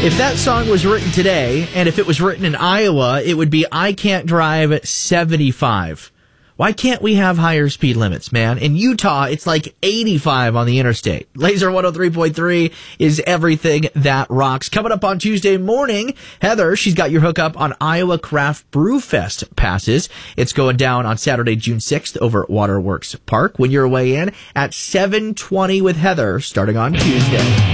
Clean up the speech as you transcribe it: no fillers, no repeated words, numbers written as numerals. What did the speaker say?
If that song was written today, and if it was written in Iowa, it would be I Can't Drive at 75. Why can't we have higher speed limits, man? In Utah, it's like 85 on the interstate. Laser 103.3 is everything that rocks. Coming up on Tuesday morning, Heather, she's got your hookup on Iowa Craft Brew Fest passes. It's going down on Saturday, June 6th over at Waterworks Park. When you're way in at 7:20 with Heather, starting on Tuesday.